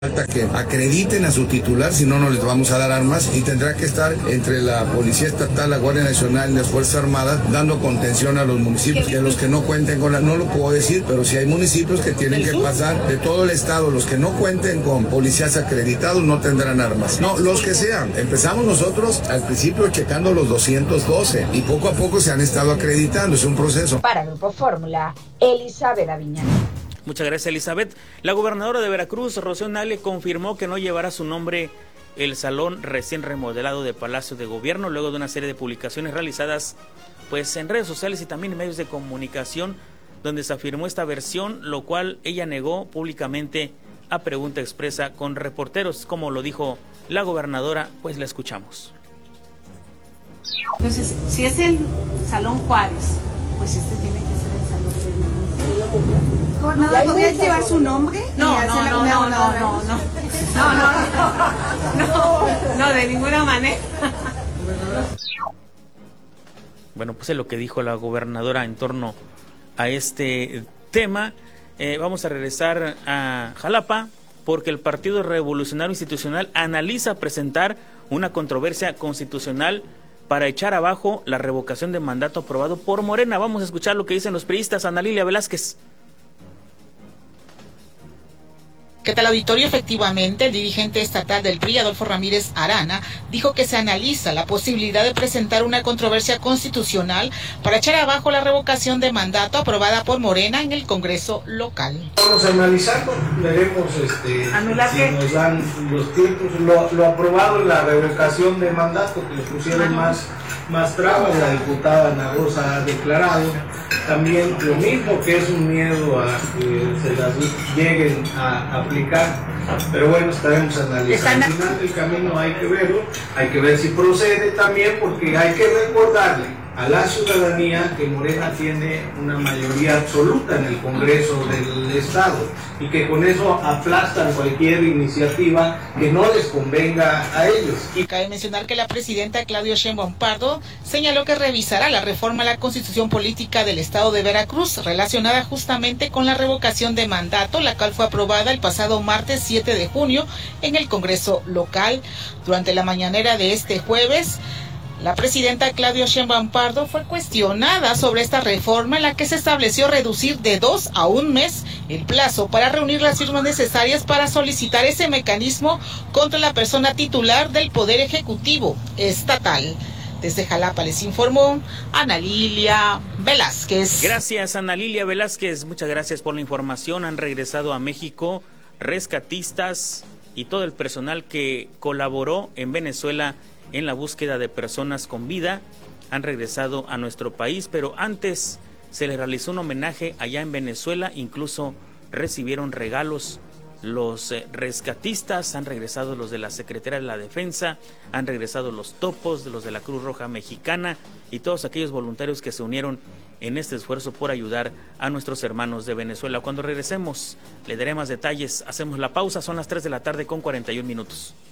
Falta que acrediten a su titular, si no, no les vamos a dar armas y tendrá que estar entre la Policía Estatal, la Guardia Nacional y las Fuerzas Armadas dando contención a los municipios, que los que no cuenten con no lo puedo decir, pero si hay municipios que tienen que pasar de todo el estado, los que no cuenten con policías acreditados no tendrán armas. No, los que sean. Empezamos nosotros al principio checando los 212 y poco a poco se han estado acreditando, es un proceso. Para Grupo Fórmula, Elizabeth Aviñán. Muchas gracias, Elizabeth. La gobernadora de Veracruz, Rocío Nale, confirmó que no llevará su nombre el salón recién remodelado de Palacio de Gobierno, luego de una serie de publicaciones realizadas pues en redes sociales y también en medios de comunicación, donde se afirmó esta versión, lo cual ella negó públicamente a pregunta expresa con reporteros. Como lo dijo la gobernadora, pues la escuchamos. Entonces, si es el Salón Juárez, pues este tiene que ser el Salón de ¿Gobernadora, podrías llevar su nombre? No, de ninguna manera. Bueno, pues es lo que dijo la gobernadora en torno a este tema. Vamos a regresar a Jalapa porque el Partido Revolucionario Institucional analiza presentar una controversia constitucional para echar abajo la revocación de mandato aprobado por Morena. Vamos a escuchar lo que dicen los priistas. Ana Lilia Velázquez. ¿Qué tal, auditorio? Efectivamente, el dirigente estatal del PRI, Adolfo Ramírez Arana, dijo que se analiza la posibilidad de presentar una controversia constitucional para echar abajo la revocación de mandato aprobada por Morena en el Congreso local. Vamos analizando, veremos si nos dan los tiempos. Lo aprobado en la revocación de mandato, que le pusieron más trabas, la diputada Ana Rosa ha declarado. También lo mismo, que es un miedo a que se las lleguen a aplicar, pero bueno, estaremos analizando. Al final del camino hay que verlo, hay que ver si procede también, porque hay que recordarle a la ciudadanía que Morena tiene una mayoría absoluta en el Congreso del Estado y que con eso aplastan cualquier iniciativa que no les convenga a ellos. Y cabe mencionar que la presidenta Claudia Sheinbaum Pardo señaló que revisará la reforma a la Constitución Política del Estado de Veracruz relacionada justamente con la revocación de mandato, la cual fue aprobada el pasado martes 7 de junio en el Congreso local. Durante la mañanera de este jueves, la presidenta Claudia Sheinbaum Pardo fue cuestionada sobre esta reforma en la que se estableció reducir de 2 a 1 mes el plazo para reunir las firmas necesarias para solicitar ese mecanismo contra la persona titular del Poder Ejecutivo Estatal. Desde Jalapa les informó Ana Lilia Velázquez. Gracias, Ana Lilia Velázquez. Muchas gracias por la información. Han regresado a México rescatistas y todo el personal que colaboró en Venezuela en la búsqueda de personas con vida. Han regresado a nuestro país, pero antes se les realizó un homenaje allá en Venezuela, incluso recibieron regalos los rescatistas. Han regresado los de la Secretaría de la Defensa, han regresado los topos, los de la Cruz Roja Mexicana y todos aquellos voluntarios que se unieron en este esfuerzo por ayudar a nuestros hermanos de Venezuela. Cuando regresemos le daré más detalles. Hacemos la pausa, son las 3 de la tarde con 41 minutos.